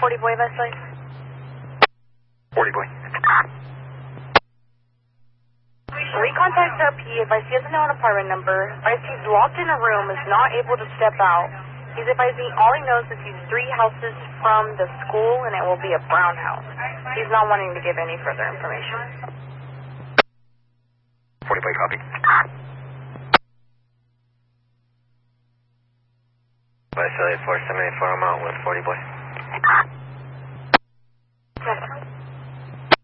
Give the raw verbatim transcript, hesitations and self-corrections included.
forty boy, Vesely. forty boy. We contact R P. Advised he doesn't know an apartment number. Advised he's locked in a room, is not able to step out. He's advising all he knows is he's three houses from the school and it will be a brown house. He's not wanting to give any further information. forty boy, copy. Vesely four seventy-four, I'm out with forty boy.